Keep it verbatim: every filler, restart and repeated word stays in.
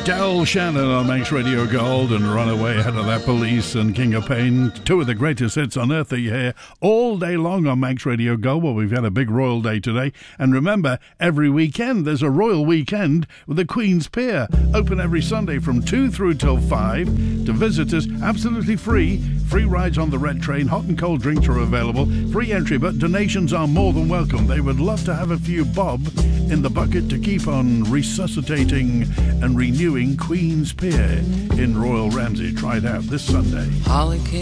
Del Shannon on Manx Radio Gold and Runaway Ahead of That Police and King of Pain. Two of the greatest hits on earth are here all day long on Manx Radio Gold. Well, we've had a big Royal Day today. And remember, every weekend there's a Royal Weekend with the Queen's Pier. Open every Sunday from two through till five. To visitors, absolutely free. Free rides on the Red Train. Hot and cold drinks are available. Free entry, but donations are more than welcome. They would love to have a few bob in the bucket to keep on resuscitating and renewing Queen's Pier in Royal Ramsey. Try it out this Sunday. Holly